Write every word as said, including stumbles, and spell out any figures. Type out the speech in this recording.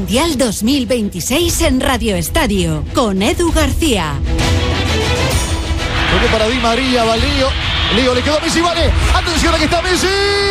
Mundial dos mil veintiséis en Radio Estadio, con Edu García. Toque para Di María, va Lío. Lío, le quedó Messi, vale. Atención, aquí está Messi.